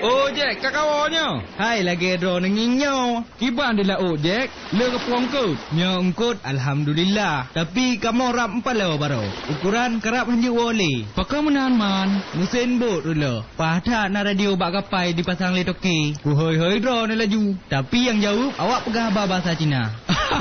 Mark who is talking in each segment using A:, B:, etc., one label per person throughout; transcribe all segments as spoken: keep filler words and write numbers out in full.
A: Oh, Jack, kakawannya.
B: Hai, lagi draw nenginyo.
A: Kiban dia oh, Jack. Le ke puangkut.
B: Nyo engkut, alhamdulillah. Tapi kamu rap empat lah baru. Ukuran kerap henjuk wole.
A: Pakai menahan man.
B: Musin bot dulu. Pada na radio bak kapai dipasang le toki. Ku hoi-hoi draw ni laju. Tapi yang jauh, awak pegah bahasa Cina.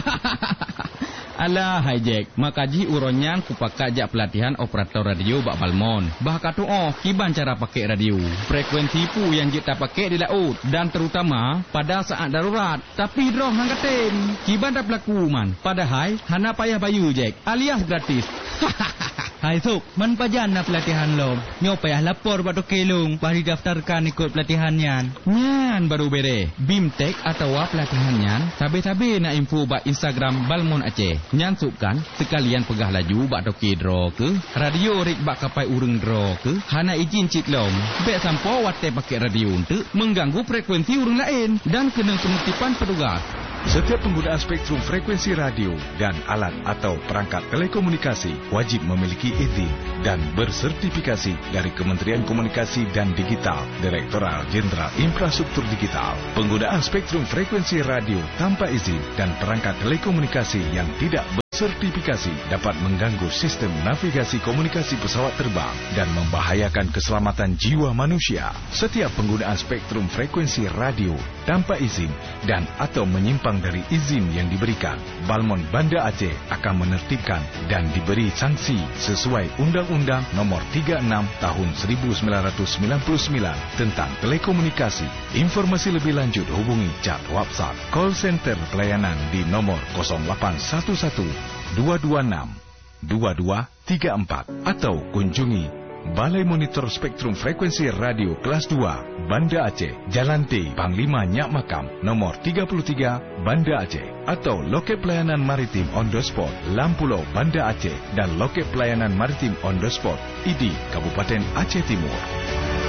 A: Alah, hai Jack. Makaji uronyan ku pakai jak pelatihan operator radio bak Balmon. Bah katu oh, kiban cara pakai radio. Frekuensi pu yang kita pakai di laut dan terutama pada saat darurat. Tapi drong hangkatin. Kiban dah pelaku man. Padahal hana payah bayu Jack, alias gratis.
B: Hai Suk, man pajan na pelatihan lo. Nyo payah lapor bak tokelung, bah didaftarkan ikut pelatihan yan.
A: Nyan baru bere. Bimtek atau pelatihan nyan, sabe-sabe na info bak Instagram Balmon Aceh. Nyan Suk kan, sekalian pegah laju bak toke draw ke, radio rik bak kapai urung draw ke, hana izin cit lom. Bek sampo wate pakai radio untuk mengganggu frekuensi urung lain dan kena penertiban petugas.
C: Setiap penggunaan spektrum frekuensi radio dan alat atau perangkat telekomunikasi wajib memiliki izin dan bersertifikasi dari Kementerian Komunikasi dan Digital, Direktorat Jenderal Infrastruktur Digital. Penggunaan spektrum frekuensi radio tanpa izin dan perangkat telekomunikasi yang tidak sertifikasi dapat mengganggu sistem navigasi komunikasi pesawat terbang dan membahayakan keselamatan jiwa manusia. Setiap penggunaan spektrum frekuensi radio tanpa izin dan atau menyimpang dari izin yang diberikan, Balmon Banda Aceh akan menertibkan dan diberi sanksi sesuai Undang-Undang Nomor tiga puluh enam Tahun seribu sembilan ratus sembilan puluh sembilan tentang telekomunikasi. Informasi lebih lanjut hubungi chat WhatsApp call center pelayanan di nomor nol lapan satu satu dua dua enam dua dua tiga empat atau kunjungi Balai Monitor Spektrum Frekuensi Radio Kelas dua, Banda Aceh, Jalan T, Panglima Nyak Makam, nomor tiga puluh tiga, Banda Aceh, atau Loket Pelayanan Maritim on the Spot, Lampulau, Banda Aceh, dan Loket Pelayanan Maritim on the Spot, I D I, Kabupaten Aceh Timur.